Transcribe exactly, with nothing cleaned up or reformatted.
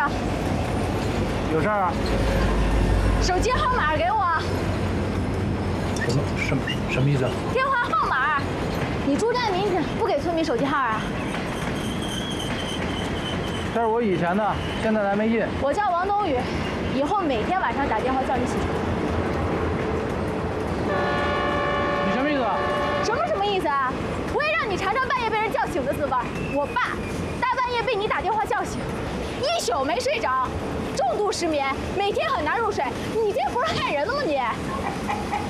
有事儿啊？ 手机号码给我。 什么什么什么意思？ 电话号码。你朱占民不给村民手机号啊？ 这是我以前的，现在还没印。 我叫王冬雨，以后每天晚上打电话叫你起床。 你什么意思？ 什么什么意思啊？我也让你尝尝半夜被人叫醒的滋味。我爸大半夜被你打电话叫醒，一宿没睡着，重度失眠，每天很难入睡。你这不是害人了吗你？